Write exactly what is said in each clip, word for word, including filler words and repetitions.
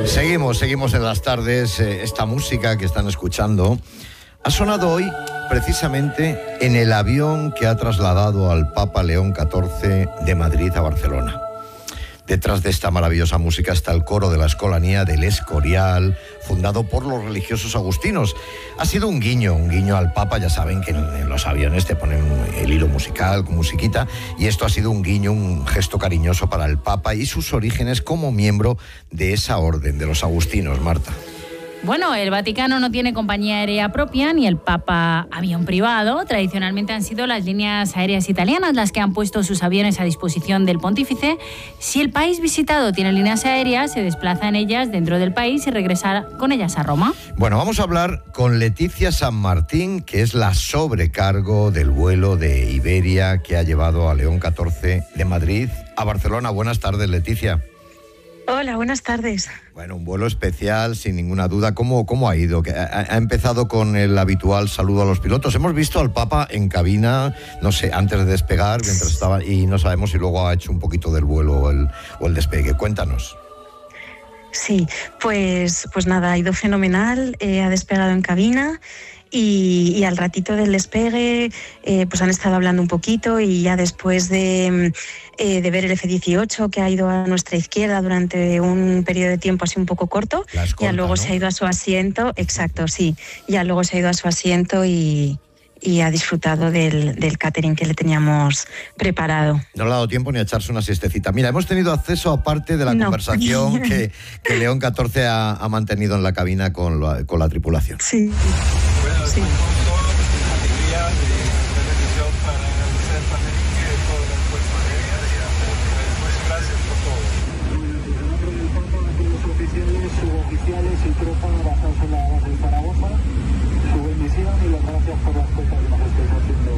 Seguimos, seguimos en las tardes. Eh, esta música que están escuchando ha sonado hoy precisamente en el avión que ha trasladado al Papa León catorce de Madrid a Barcelona. Detrás de esta maravillosa música está el coro de la Escolanía del Escorial, fundado por los religiosos agustinos. Ha sido un guiño, un guiño al Papa. Ya saben que en, en los aviones te ponen el hilo musical con musiquita, y esto ha sido un guiño, un gesto cariñoso para el Papa y sus orígenes como miembro de esa orden de los agustinos, Marta. Bueno, el Vaticano no tiene compañía aérea propia ni el Papa avión privado. Tradicionalmente han sido las líneas aéreas italianas las que han puesto sus aviones a disposición del pontífice. Si el país visitado tiene líneas aéreas, se desplaza en ellas dentro del país y regresa con ellas a Roma. Bueno, vamos a hablar con Leticia San Martín, que es la sobrecargo del vuelo de Iberia que ha llevado a León catorce de Madrid a Barcelona. Buenas tardes, Leticia. Hola, buenas tardes. Bueno, un vuelo especial, sin ninguna duda. ¿Cómo, cómo ha ido? Ha, ha empezado con el habitual saludo a los pilotos. Hemos visto al Papa en cabina, no sé, antes de despegar, mientras estaba, y no sabemos si luego ha hecho un poquito del vuelo o el, o el despegue. Cuéntanos. Sí, pues, pues nada, ha ido fenomenal, eh, ha despegado en cabina. Y, y al ratito del despegue eh, pues han estado hablando un poquito, y ya después de, eh, de ver el F dieciocho, que ha ido a nuestra izquierda durante un periodo de tiempo así un poco corto, escolta, ya luego, ¿no?, se ha ido a su asiento, exacto, sí, ya luego se ha ido a su asiento y, y ha disfrutado del, del catering que le teníamos preparado. No le ha dado tiempo ni a echarse una siestecita. Mira, hemos tenido acceso a parte de la no. conversación que, que León catorce ha, ha mantenido en la cabina con la, con la tripulación. Sí. Sí. Suboficiales y tropa bajados en la base de Zaragoza, su bendición y las gracias por las cosas que nos estáis haciendo.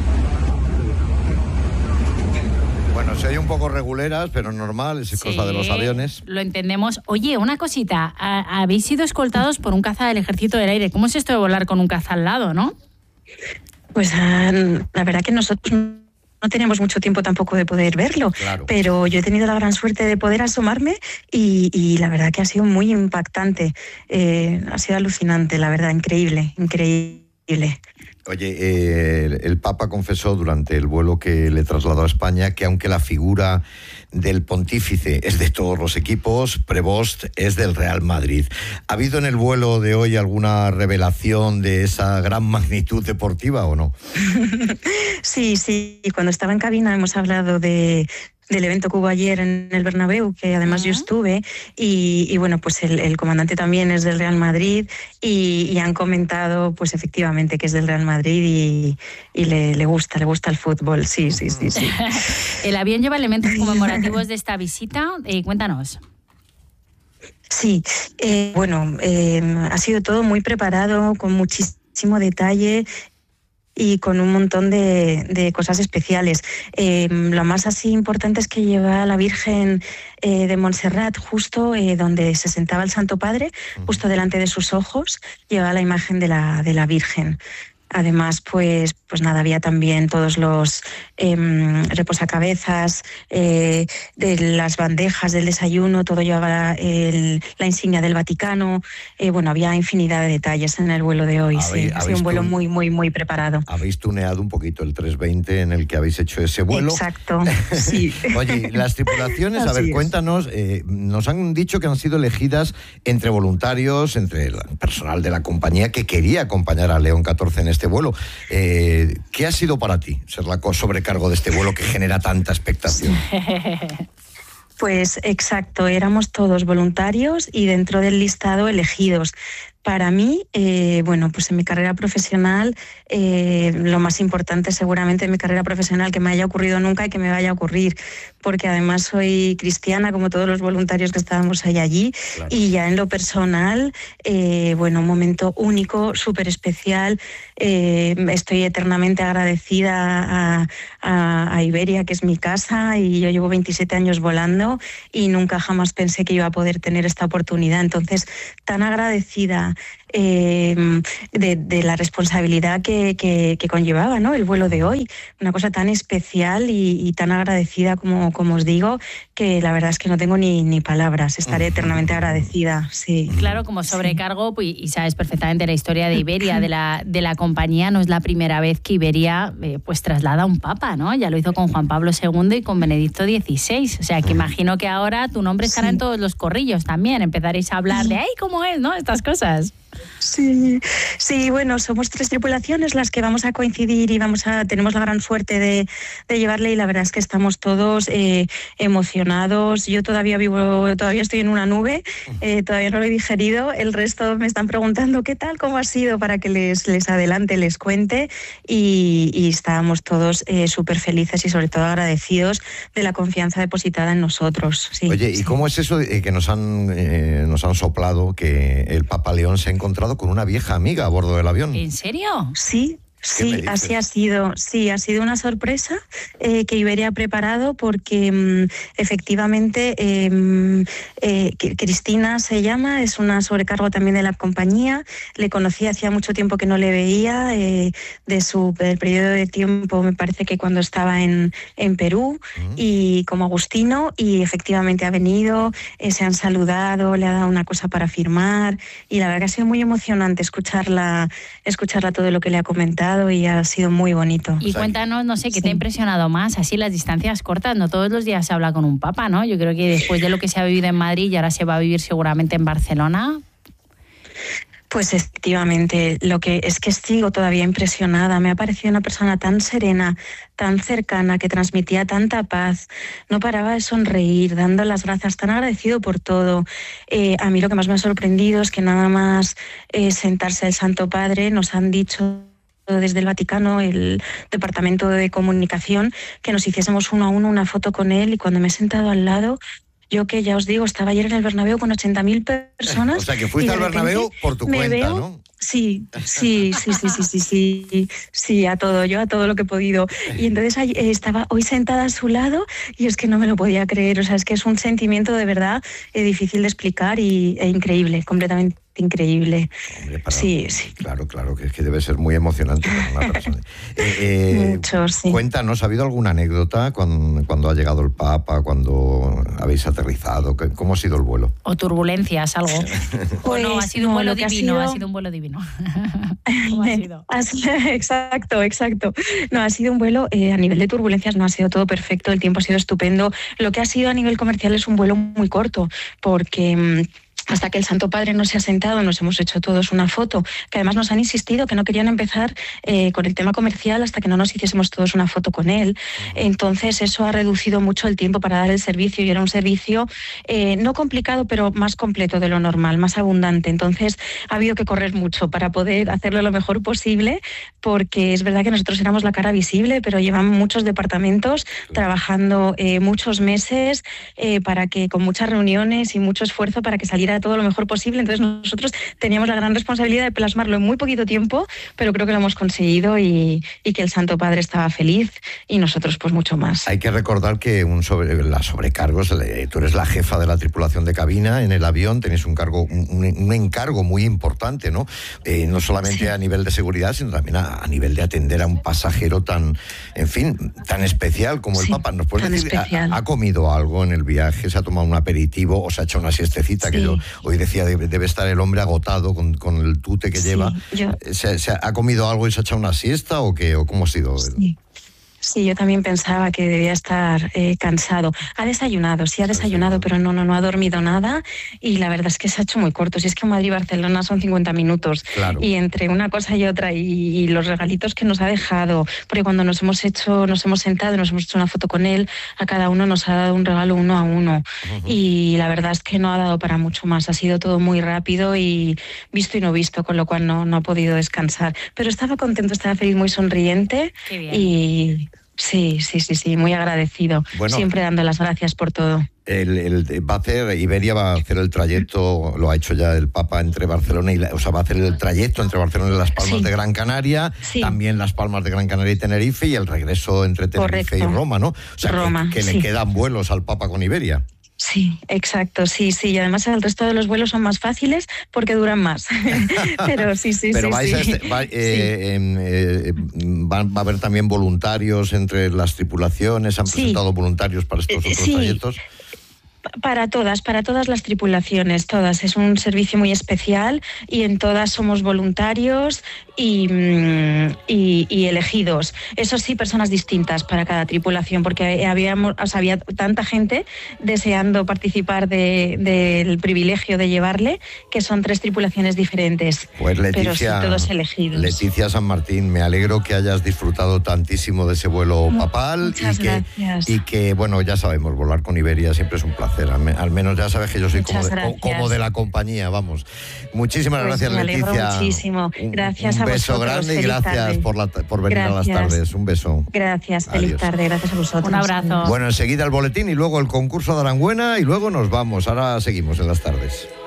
Bueno, se oye un poco reguleras, pero normal, es sí, cosa de los aviones. Lo entendemos. Oye, una cosita, habéis sido escoltados por un caza del Ejército del Aire. ¿Cómo es esto de volar con un caza al lado, no? Pues uh, la verdad que nosotros no tenemos mucho tiempo tampoco de poder verlo, claro. Pero yo he tenido la gran suerte de poder asomarme y, y la verdad que ha sido muy impactante, eh, ha sido alucinante, la verdad, increíble, increíble. Oye, eh, el, el Papa confesó durante el vuelo que le trasladó a España que aunque la figura del pontífice es de todos los equipos, Prevost es del Real Madrid. ¿Ha habido en el vuelo de hoy alguna revelación de esa gran magnitud deportiva o no? Sí, sí, cuando estaba en cabina hemos hablado de... del evento que hubo ayer en el Bernabéu, que además uh-huh. yo estuve, y, y bueno, pues el, el comandante también es del Real Madrid, y, y han comentado, pues efectivamente, que es del Real Madrid y, y le, le gusta, le gusta el fútbol, sí, sí, sí, sí. El avión lleva elementos conmemorativos de esta visita, eh, cuéntanos. Sí, eh, bueno, eh, ha sido todo muy preparado, con muchísimo detalle, y con un montón de, de cosas especiales. Eh, lo más así importante es que lleva a la Virgen eh, de Montserrat justo eh, donde se sentaba el Santo Padre, justo delante de sus ojos, lleva la imagen de la, de la Virgen. Además, pues, pues nada, había también todos los eh, reposacabezas, eh, de las bandejas del desayuno, todo llevaba el, la insignia del Vaticano. Eh, bueno, había infinidad de detalles en el vuelo de hoy. Sí, ha sido un vuelo muy, muy, muy preparado. Habéis tuneado un poquito el trescientos veinte en el que habéis hecho ese vuelo. Exacto, sí. Oye, las tripulaciones, a ver, es. cuéntanos, eh, nos han dicho que han sido elegidas entre voluntarios, entre el personal de la compañía que quería acompañar a León catorce en este vuelo. Eh, ¿Qué ha sido para ti ser la sobrecargo de este vuelo que genera tanta expectación? Pues exacto, éramos todos voluntarios y dentro del listado elegidos. Para mí, eh, bueno, pues en mi carrera profesional, eh, lo más importante seguramente en mi carrera profesional que me haya ocurrido nunca y que me vaya a ocurrir, porque además soy cristiana, como todos los voluntarios que estábamos ahí allí, claro. Y ya en lo personal, eh, bueno, un momento único, súper especial. Eh, estoy eternamente agradecida a, a, a Iberia, que es mi casa, y yo llevo veintisiete años volando y nunca jamás pensé que iba a poder tener esta oportunidad. Entonces, tan agradecida eh, de, de la responsabilidad que, que, que conllevaba, ¿no?, el vuelo de hoy. Una cosa tan especial y, y tan agradecida como, como os digo, que la verdad es que no tengo ni, ni palabras. Estaré eternamente agradecida, sí. Claro, como sobrecargo, pues, y sabes perfectamente la historia de Iberia, de la, de la compañía, no es la primera vez que Iberia eh, pues traslada a un papa, ¿no? Ya lo hizo con Juan Pablo segundo y con Benedicto dieciséis. O sea, que imagino que ahora tu nombre estará sí. en todos los corrillos también. Empezaréis a hablar de, ¡ay, cómo es!, ¿no?, estas cosas. Sí, sí, bueno, somos tres tripulaciones las que vamos a coincidir y vamos a tenemos la gran suerte de, de llevarle, y la verdad es que estamos todos eh, emocionados. Yo todavía vivo, todavía estoy en una nube, eh, todavía no lo he digerido. El resto me están preguntando qué tal, cómo ha sido, para que les, les adelante, les cuente, y, y estábamos todos eh, súper felices y sobre todo agradecidos de la confianza depositada en nosotros. Sí, Oye, ¿y sí. cómo es eso de que nos han, eh, nos han soplado que el Papa León se ha encontrado con una vieja amiga a bordo del avión? ¿En serio? Sí. Sí, así ha sido. Sí, ha sido una sorpresa eh, que Iberia ha preparado, porque mmm, efectivamente eh, eh, Cristina se llama, es una sobrecargo también de la compañía. Le conocí hacía mucho tiempo que no le veía, eh, de su del periodo de tiempo, me parece que cuando estaba en, en Perú, uh-huh. y como Agustino, y efectivamente ha venido, eh, se han saludado, le ha dado una cosa para firmar, y la verdad que ha sido muy emocionante escucharla, escucharla todo lo que le ha comentado. Y ha sido muy bonito. Y cuéntanos, no sé, ¿qué sí. te ha impresionado más? Así las distancias cortas, no todos los días se habla con un papa, ¿no? Yo creo que después de lo que se ha vivido en Madrid y ahora se va a vivir seguramente en Barcelona. Pues efectivamente, lo que es que sigo todavía impresionada. Me ha parecido una persona tan serena, tan cercana, que transmitía tanta paz. No paraba de sonreír, dando las gracias, tan agradecido por todo. Eh, a mí lo que más me ha sorprendido es que nada más eh, sentarse el Santo Padre, nos han dicho desde el Vaticano, el Departamento de Comunicación, que nos hiciésemos uno a uno una foto con él, y cuando me he sentado al lado, yo que ya os digo, estaba ayer en el Bernabéu con ochenta mil personas. O sea, que fuiste al Bernabéu por tu cuenta, veo, ¿no? Sí, sí, sí, sí, sí, sí, sí, sí, a todo, yo a todo lo que he podido. Y entonces ahí, eh, estaba hoy sentada a su lado y es que no me lo podía creer. O sea, es que es un sentimiento de verdad eh, difícil de explicar y e increíble, completamente increíble. Hombre, para, sí, sí. Claro, claro, que es que debe ser muy emocionante para una persona. Eh, eh, Mucho, sí. Cuéntanos, ¿ha habido alguna anécdota cuando, cuando ha llegado el Papa, cuando habéis aterrizado? ¿Cómo ha sido el vuelo? O turbulencias, algo. Pues, o no, ha sido no, un vuelo divino, ha sido... ha sido un vuelo divino. ¿Cómo ha sido? Exacto, exacto. No, ha sido un vuelo, eh, a nivel de turbulencias no ha sido todo perfecto, el tiempo ha sido estupendo. Lo que ha sido a nivel comercial es un vuelo muy corto, porque... Mmm, hasta que el Santo Padre no se ha sentado, nos hemos hecho todos una foto, que además nos han insistido que no querían empezar eh, con el tema comercial hasta que no nos hiciésemos todos una foto con él. Entonces eso ha reducido mucho el tiempo para dar el servicio, y era un servicio eh, no complicado, pero más completo de lo normal, más abundante. Entonces ha habido que correr mucho para poder hacerlo lo mejor posible, porque es verdad que nosotros éramos la cara visible, pero llevan muchos departamentos trabajando eh, muchos meses eh, para que, con muchas reuniones y mucho esfuerzo para que saliera todo lo mejor posible. Entonces nosotros teníamos la gran responsabilidad de plasmarlo en muy poquito tiempo, pero creo que lo hemos conseguido, y, y que el Santo Padre estaba feliz y nosotros pues mucho más. Hay que recordar que un sobre, la sobrecargos, tú eres la jefa de la tripulación de cabina en el avión, tenéis un cargo, un, un encargo muy importante, ¿no? Eh, no solamente sí. a nivel de seguridad, sino también a, a nivel de atender a un pasajero tan, en fin, tan especial como el sí, Papa. ¿Nos puedes decir, ha, ha comido algo en el viaje? ¿Se ha tomado un aperitivo o se ha hecho una siestecita? Sí. Que yo hoy decía, debe, debe estar el hombre agotado con, con el tute que sí, lleva. Yo... ¿Se, ¿Se ha comido algo y se ha echado una siesta o qué? ¿O cómo ha sido? Sí. Sí, yo también pensaba que debía estar eh, cansado. Ha desayunado, sí ha desayunado, pero no, no, no ha dormido nada, y la verdad es que se ha hecho muy corto. Si es que Madrid-Barcelona son cincuenta minutos, claro. Y entre una cosa y otra, y, y los regalitos que nos ha dejado, porque cuando nos hemos hecho, nos hemos sentado, nos hemos hecho una foto con él, a cada uno nos ha dado un regalo uno a uno, uh-huh. Y la verdad es que no ha dado para mucho más. Ha sido todo muy rápido y visto y no visto, con lo cual no, no ha podido descansar. Pero estaba contento, estaba feliz, muy sonriente. Qué bien. Y... Sí, sí, sí, sí, muy agradecido. Bueno, siempre dando las gracias por todo. El, el, va a hacer, Iberia va a hacer el trayecto, lo ha hecho ya el Papa, entre Barcelona y, la, o sea, va a hacer el trayecto entre Barcelona y Las Palmas sí. de Gran Canaria, sí. también Las Palmas de Gran Canaria y Tenerife, y el regreso entre Tenerife Correcto. y Roma, ¿no? O sea, Roma, que, que sí. le quedan vuelos al Papa con Iberia. Sí, exacto, sí, sí. Y además el resto de los vuelos son más fáciles porque duran más. Pero sí, sí, Pero sí. vais sí. a este, va, eh, Sí. eh, va, va a haber también voluntarios entre las tripulaciones, han Sí. presentado voluntarios para estos otros Sí. trayectos. Para todas, para todas las tripulaciones, todas. Es un servicio muy especial y en todas somos voluntarios y, y, y elegidos. Eso sí, personas distintas para cada tripulación, porque habíamos, o sea, había tanta gente deseando participar de, del privilegio de llevarle, que son tres tripulaciones diferentes. Pues Leticia, pero sí, todos elegidos. Leticia San Martín, me alegro que hayas disfrutado tantísimo de ese vuelo papal. Muchas y que, gracias. y que, bueno, ya sabemos, volar con Iberia siempre es un placer. Al, me, al menos ya sabes que yo soy como de, como de la compañía, vamos. Muchísimas pues gracias, me alegro Leticia. muchísimo. Gracias un, un a beso vosotros. grande y Feliz gracias tarde. por, la, por venir Gracias. a las tardes. Un beso. Gracias, feliz Adiós. tarde. Gracias a vosotros. Un abrazo. Bueno, enseguida el boletín y luego el concurso de Aranguena y luego nos vamos. Ahora seguimos en las tardes.